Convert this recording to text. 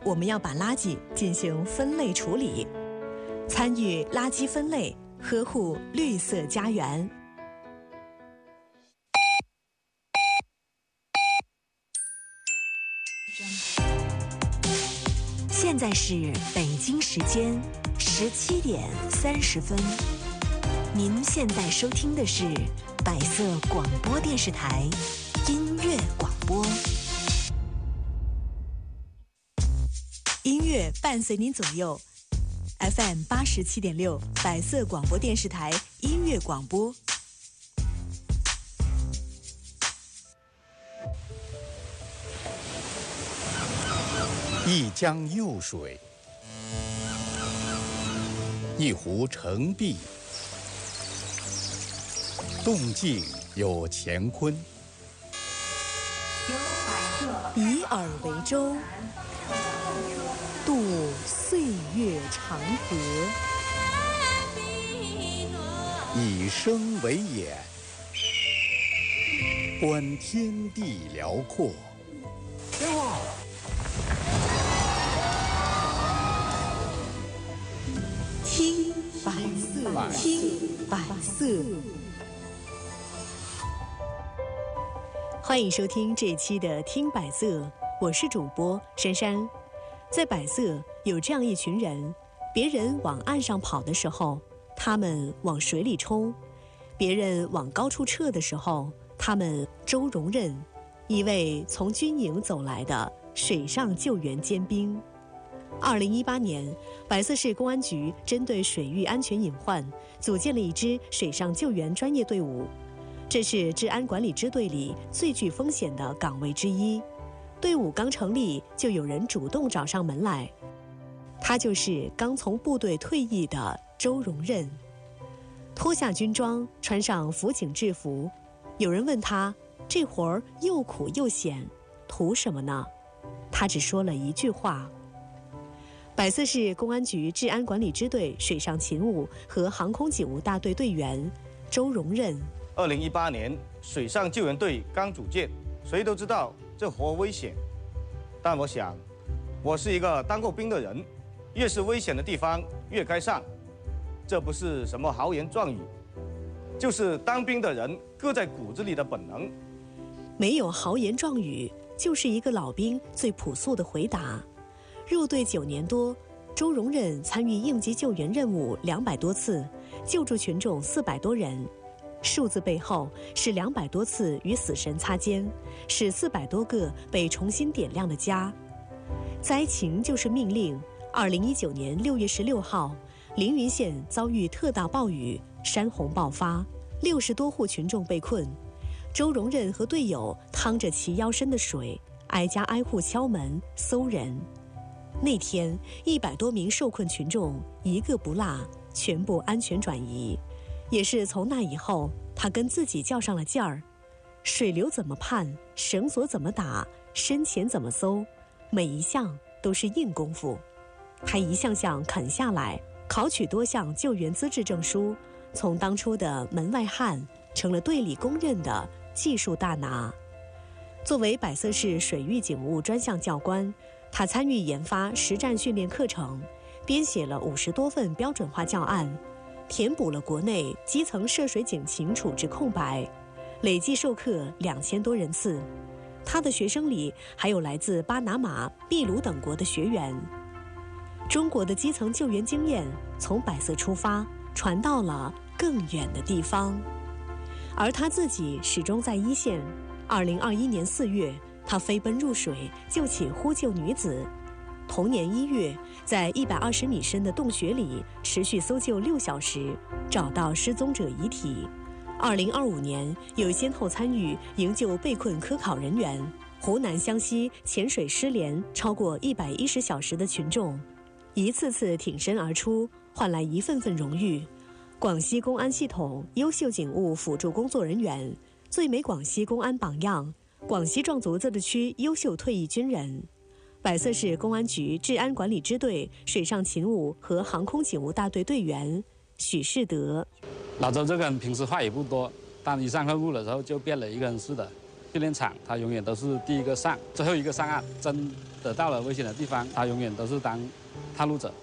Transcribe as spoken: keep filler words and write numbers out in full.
我们要把垃圾进行分类处理，参与垃圾分类，呵护绿色家园。现在是北京时间十七点三十分，您现在收听的是百色广播电视台音乐广播，音乐伴随您左右。F M 八十七点六，百色广播电视台音乐广播。 一江幼水，一湖澄碧，动静有乾坤。 以尔为舟，渡岁月长河； 以声为眼，观天地辽阔。 听百色，听百色。欢迎收听这一期的《听百色》，我是主播珊珊。在百色有这样一群人，别人往岸上跑的时候，他们往水里冲；别人往高处撤的时候，他们周荣任，一位从军营走来的水上救援尖兵。二零一八年，百色市公安局针对水域安全隐患，组建了一支水上救援专业队伍。这是治安管理支队里最具风险的岗位之一。队伍刚成立，就有人主动找上门来。他就是刚从部队退役的周荣任。脱下军装，穿上辅警制服，有人问他，这活儿又苦又险，图什么呢？他只说了一句话。百色市公安局治安管理支队水上勤务和航空警务大队队员周荣任。 二零一八年水上救援队刚组建，谁都知道这活危险，但我想，我是一个当过兵的人，越是危险的地方越该上，这不是什么豪言壮语，就是当兵的人搁在骨子里的本能。 没有豪言壮语，就是一个老兵最朴素的回答。入队九年多，周荣任参与应急救援任务两百多次，救助群众四百多人。数字背后是两百多次与死神擦肩，是四百多个被重新点亮的家。灾情就是命令。二零一九年六月十六号，凌云县遭遇特大暴雨，山洪爆发，六十多户群众被困。周荣任和队友趟着齐腰深的水，挨家挨户敲门搜人。那天，一百多名受困群众一个不落，全部安全转移。也是从那以后，他跟自己较上了劲儿。水流怎么判，绳索怎么打，深潜怎么搜，每一项都是硬功夫。他一项项啃下来，考取多项救援资质证书，从当初的门外汉成了队里公认的技术大拿。作为百色市水域警务专项教官，他参与研发实战训练课程，编写了五十多份标准化教案，填补了国内基层涉水警情处置空白，累计授课两千多人次。他的学生里还有来自巴拿马、秘鲁等国的学员。中国的基层救援经验从百色出发，传到了更远的地方。而他自己始终在一线。二零二一年四月，他飞奔入水，救起呼救女子。同年一月，在一百二十米深的洞穴里持续搜救六小时，找到失踪者遗体。二零二五年，又先后参与营救被困科考人员。湖南湘西潜水失联超过一百一十小时的群众，一次次挺身而出，换来一份份荣誉。广西公安系统优秀警务辅助工作人员，最美广西公安榜样，广西壮族自治区优秀退役军人。百色市公安局治安管理支队水上勤务和航空警务大队队员许世德。 老周这个人平时话也不多，但一上课务的时候就变了一个人似的， 训练场，他永远都是第一个上，最后一个上岸。真的到了危险的地方，他永远都是当探路者。